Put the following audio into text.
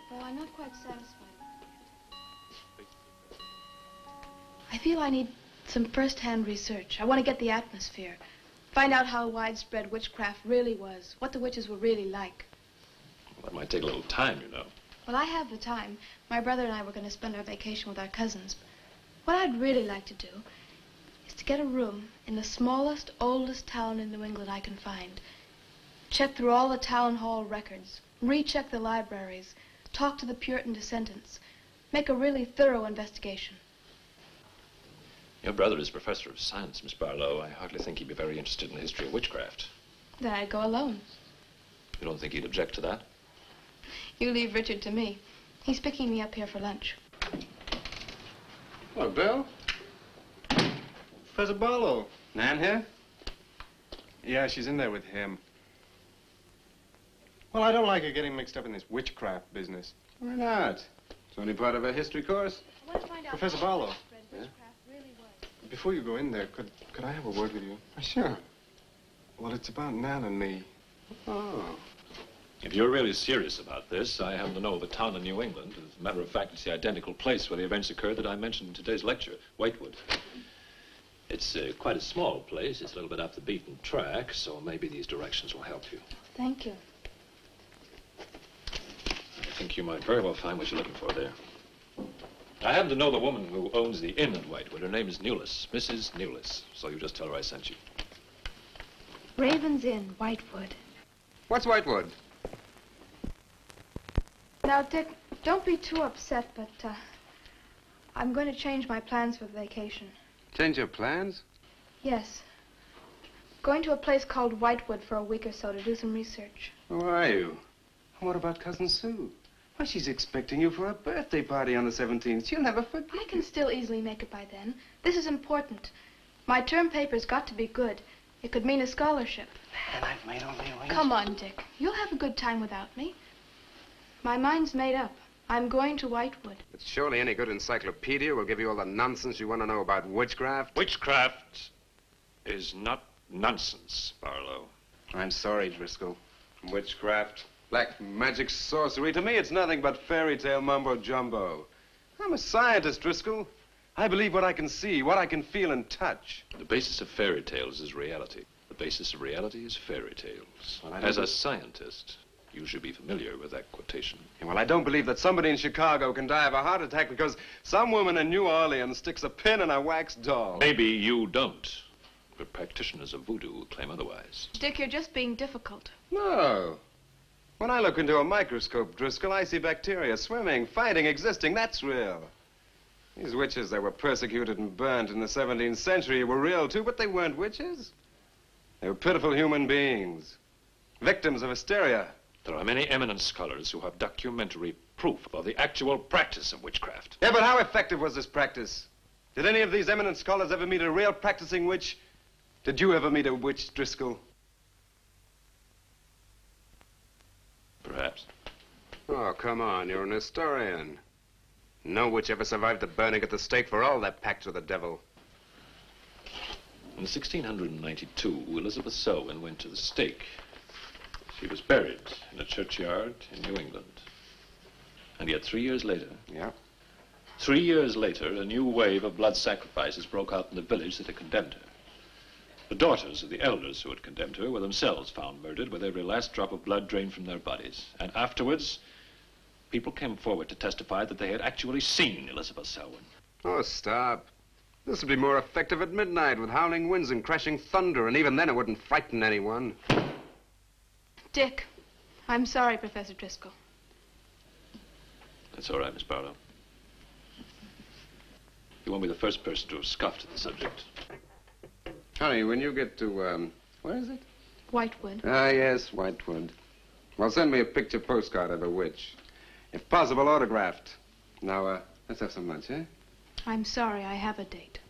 Well, I'm not quite satisfied with it yet. I feel I need some first-hand research. I want to get the atmosphere. Find out how widespread witchcraft really was, what the witches were really like. Well, that might take a little time, you know. Well, I have the time. My brother and I were going to spend our vacation with our cousins. What I'd really like to do is to get a room in the smallest, oldest town in New England I can find. Check through all the town hall records, recheck the libraries, talk to the Puritan descendants, make a really thorough investigation. Your brother is a professor of science, Miss Barlow. I hardly think he'd be very interested in the history of witchcraft. Then I'd go alone. You don't think he'd object to that? You leave Richard to me. He's picking me up here for lunch. Hello, Bill. Professor Barlow. Nan here? Yeah, she's in there with him. Well, I don't like her getting mixed up in this witchcraft business. Why not? It's only part of her history course. I want to find out Professor how Barlow. widespread witchcraft really was. Before you go in there, could I have a word with you? Sure. Well, it's about Nan and me. Oh. If you're really serious about this, I happen to know of a town in New England. As a matter of fact, it's the identical place where the events occurred that I mentioned in today's lecture, Whitewood. It's quite a small place. It's a little bit off the beaten track, so maybe these directions will help you. Thank you. I think you might very well find what you're looking for there. I happen to know the woman who owns the inn at Whitewood. Her name is Newless, Mrs. Newless. So you just tell her I sent you. Raven's Inn, Whitewood. What's Whitewood? Now, Dick, don't be too upset, but I'm going to change my plans for the vacation. Change your plans? Yes. Going to a place called Whitewood for a week or so to do some research. Who are you? What about Cousin Sue? Why, she's expecting you for a birthday party on the 17th. She'll never forget. I can still easily make it by then. This is important. My term paper's got to be good. It could mean a scholarship. And I've made all the arrangements. Come on, Dick. You'll have a good time without me. My mind's made up. I'm going to Whitewood. But surely any good encyclopedia will give you all the nonsense you want to know about witchcraft. Witchcraft is not nonsense, Barlow. I'm sorry, Driscoll. Witchcraft, black magic, sorcery. To me, it's nothing but fairy tale mumbo-jumbo. I'm a scientist, Driscoll. I believe what I can see, what I can feel and touch. The basis of fairy tales is reality. The basis of reality is fairy tales. Well, As a scientist, you should be familiar with that quotation. Yeah, well, I don't believe that somebody in Chicago can die of a heart attack because some woman in New Orleans sticks a pin in a wax doll. Maybe you don't, but practitioners of voodoo claim otherwise. Dick, you're just being difficult. No. When I look into a microscope, Driscoll, I see bacteria swimming, fighting, existing. That's real. These witches that were persecuted and burnt in the 17th century were real, too, but they weren't witches. They were pitiful human beings, victims of hysteria. There are many eminent scholars who have documentary proof of the actual practice of witchcraft. Yeah, but how effective was this practice? Did any of these eminent scholars ever meet a real practicing witch? Did you ever meet a witch, Driscoll? Perhaps. Oh, come on, you're an historian. No witch ever survived the burning at the stake for all that pact with the devil. In 1692, Elizabeth Selwyn went to the stake. She was buried in a churchyard in New England. And yet 3 years later... Yeah? 3 years later, a new wave of blood sacrifices broke out in the village that had condemned her. The daughters of the elders who had condemned her were themselves found murdered with every last drop of blood drained from their bodies. And afterwards, people came forward to testify that they had actually seen Elizabeth Selwyn. Oh, stop. This would be more effective at midnight with howling winds and crashing thunder, and even then it wouldn't frighten anyone. Dick, I'm sorry, Professor Driscoll. That's all right, Miss Barlow. You won't be the first person to have scoffed at the subject. Honey, when you get to, where is it? Whitewood. Ah, yes, Whitewood. Well, send me a picture postcard of a witch. If possible, autographed. Now, let's have some lunch, eh? I'm sorry, I have a date.